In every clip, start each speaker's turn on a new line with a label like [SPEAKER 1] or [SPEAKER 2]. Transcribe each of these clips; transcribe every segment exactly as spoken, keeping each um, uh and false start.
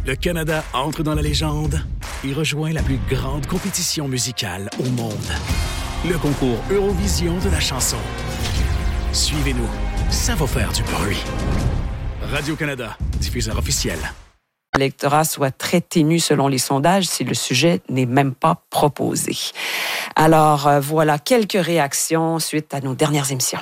[SPEAKER 1] Le Canada entre dans la légende et rejoint la plus grande compétition musicale au monde. Le concours Eurovision de la chanson. Suivez-nous, ça va faire du bruit. Radio-Canada, diffuseur officiel.
[SPEAKER 2] L'électorat soit très ténu selon les sondages si le sujet n'est même pas proposé. Alors, euh, voilà quelques réactions suite à nos dernières émissions.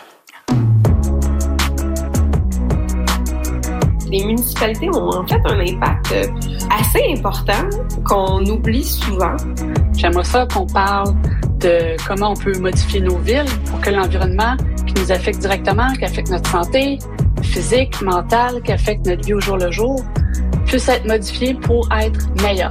[SPEAKER 3] Les municipalités ont en fait un impact assez important qu'on oublie souvent.
[SPEAKER 4] J'aimerais ça qu'on parle de comment on peut modifier nos villes pour que l'environnement qui nous affecte directement, qui affecte notre santé physique, mentale, qui affecte notre vie au jour le jour, puisse être modifié pour être meilleur.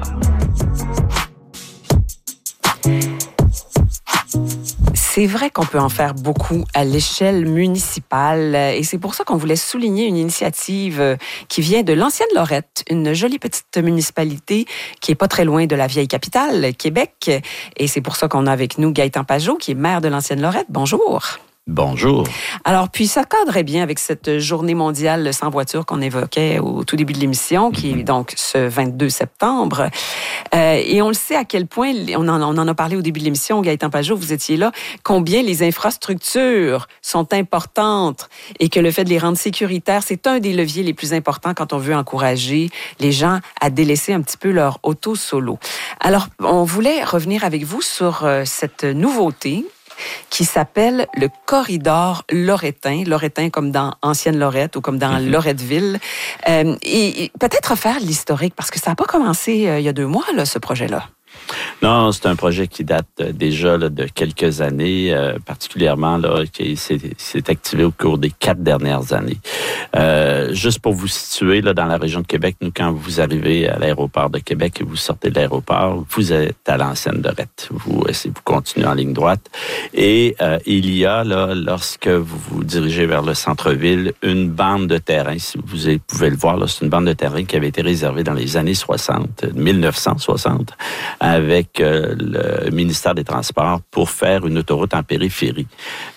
[SPEAKER 2] C'est vrai qu'on peut en faire beaucoup à l'échelle municipale et c'est pour ça qu'on voulait souligner une initiative qui vient de l'ancienne Lorette, une jolie petite municipalité qui est pas très loin de la vieille capitale, Québec. Et c'est pour ça qu'on a avec nous Gaëtan Pajot, qui est maire de l'ancienne Lorette. Bonjour.
[SPEAKER 5] Bonjour. Alors,
[SPEAKER 2] puis ça cadrait bien avec cette journée mondiale sans voiture qu'on évoquait au tout début de l'émission, qui est donc ce vingt-deux septembre. Euh, et on le sait à quel point, on en, on en a parlé au début de l'émission, Gaëtan Pajot, vous étiez là, combien les infrastructures sont importantes et que le fait de les rendre sécuritaires, c'est un des leviers les plus importants quand on veut encourager les gens à délaisser un petit peu leur auto solo. Alors, on voulait revenir avec vous sur euh, cette nouveauté qui s'appelle le corridor loretain, loretain comme dans Ancienne Lorette ou comme dans mm-hmm. Loretteville. Euh, et, et peut-être refaire l'historique, parce que ça n'a pas commencé euh, il y a deux mois, là, ce projet-là.
[SPEAKER 5] Non, c'est un projet qui date déjà là, de quelques années, euh, particulièrement là, qui s'est, s'est activé au cours des quatre dernières années. Euh, juste pour vous situer, là, dans la région de Québec, nous, quand vous arrivez à l'aéroport de Québec et vous sortez de l'aéroport, vous êtes à l'ancienne Lorette. Vous, vous continuez en ligne droite. Et euh, il y a, là, lorsque vous vous dirigez vers le centre-ville, une bande de terrain. Si vous pouvez le voir, là, c'est une bande de terrain qui avait été réservée dans les années soixante, mille neuf cent soixante, avec euh, le ministère des Transports pour faire une autoroute en périphérie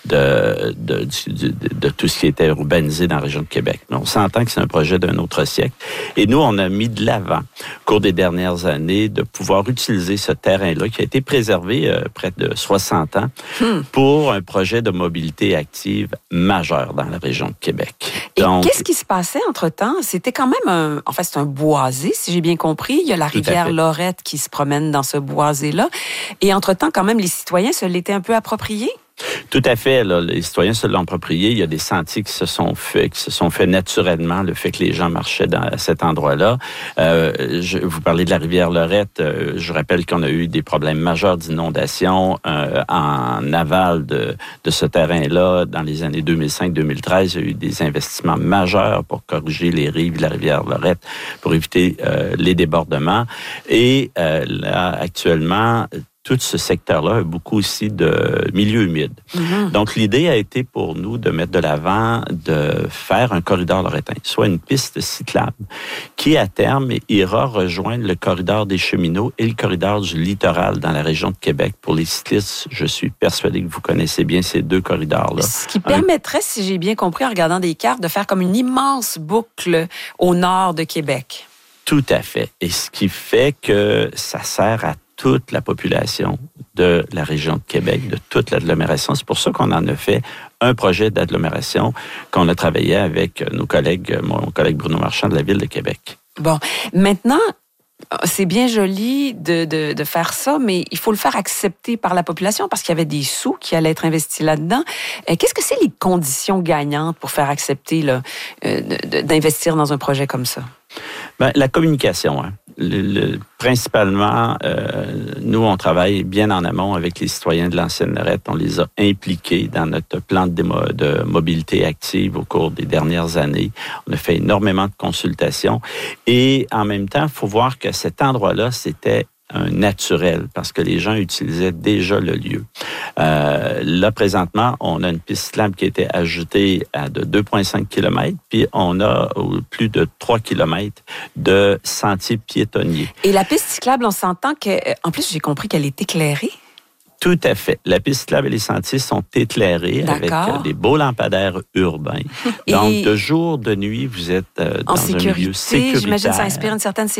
[SPEAKER 5] de, de, de, de, de tout ce qui était urbanisé dans la région de Québec. Mais on s'entend que c'est un projet d'un autre siècle. Et nous, on a mis de l'avant, au cours des dernières années, de pouvoir utiliser ce terrain-là qui a été préservé euh, près de soixante ans hmm. pour un projet de mobilité active majeur dans la région de Québec.
[SPEAKER 2] Et Donc, qu'est-ce qui se passait entre-temps? C'était quand même un... En fait, c'est un boisé, si j'ai bien compris. Il y a la rivière Lorette qui se promène dans ce boisé-là. Et entre-temps, quand même, les citoyens se l'étaient un peu appropriés?
[SPEAKER 5] Tout à fait. Là, les citoyens se l'ont approprié. Il y a des sentiers qui se sont faits, qui se sont faits naturellement, le fait que les gens marchaient dans cet endroit-là. Euh, je, vous parlez de la rivière Lorette. Euh, je rappelle qu'on a eu des problèmes majeurs d'inondation euh, en aval de, de ce terrain-là dans les années deux mille cinq deux mille treize. Il y a eu des investissements majeurs pour corriger les rives de la rivière Lorette, pour éviter euh, les débordements. Et euh, là, actuellement, tout ce secteur-là a beaucoup aussi de milieux humides. Mm-hmm. Donc, l'idée a été pour nous de mettre de l'avant, de faire un corridor loretain, soit une piste cyclable, qui à terme ira rejoindre le corridor des cheminots et le corridor du littoral dans la région de Québec. Pour les cyclistes, je suis persuadé que vous connaissez bien ces deux corridors-là.
[SPEAKER 2] Ce qui permettrait, un... si j'ai bien compris en regardant des cartes, de faire comme une immense boucle au nord de Québec.
[SPEAKER 5] Tout à fait. Et ce qui fait que ça sert à toute la population de la région de Québec, de toute l'agglomération. C'est pour ça qu'on en a fait un projet d'agglomération qu'on a travaillé avec nos collègues, mon collègue Bruno Marchand de la Ville de Québec.
[SPEAKER 2] Bon, maintenant, c'est bien joli de, de, de faire ça, mais il faut le faire accepter par la population parce qu'il y avait des sous qui allaient être investis là-dedans. Qu'est-ce que c'est les conditions gagnantes pour faire accepter là, d'investir dans un projet comme ça?
[SPEAKER 5] Ben, la communication. Hein. Le, le, principalement, euh, nous, on travaille bien en amont avec les citoyens de l'ancienne Lorette. On les a impliqués dans notre plan de, démo, de mobilité active au cours des dernières années. On a fait énormément de consultations. Et en même temps, il faut voir que cet endroit-là, c'était un naturel, parce que les gens utilisaient déjà le lieu. Euh, là, présentement, on a une piste cyclable qui a été ajoutée à de deux virgule cinq kilomètres, puis on a plus de trois kilomètres de sentiers piétonniers.
[SPEAKER 2] Et la piste cyclable, on s'entend que, en plus, j'ai compris qu'elle est éclairée.
[SPEAKER 5] Tout à fait. La piste cyclable et les sentiers sont éclairés D'accord. avec des beaux lampadaires urbains. Donc, et de jour, de nuit, vous êtes dans un milieu sécuritaire.
[SPEAKER 2] J'imagine que ça inspire une certaine sécurité.